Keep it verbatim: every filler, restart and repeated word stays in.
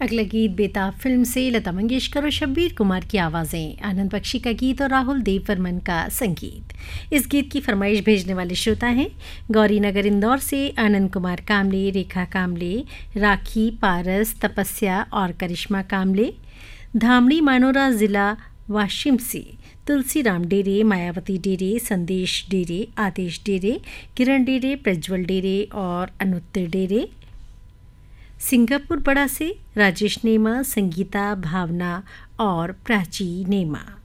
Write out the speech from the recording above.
अगला गीत बेताब फिल्म से लता मंगेशकर और शब्बीर कुमार की आवाज़ें, आनंद बख्शी का गीत और राहुल देव वर्मन का संगीत। इस गीत की फरमाइश भेजने वाले श्रोता हैं गौरी नगर इंदौर से आनंद कुमार कामले, रेखा कामले, राखी पारस, तपस्या और करिश्मा कामले। धामड़ी मानोरा ज़िला वाशिम से तुलसी राम डेरे, मायावती डेरे, संदेश डेरे, आदेश डेरे, किरण डेरे, प्रज्वल डेरे और अनुत्तर डेरे। सिंगापुर बड़ा से राजेश नेमा, संगीता, भावना और प्राची नेमा।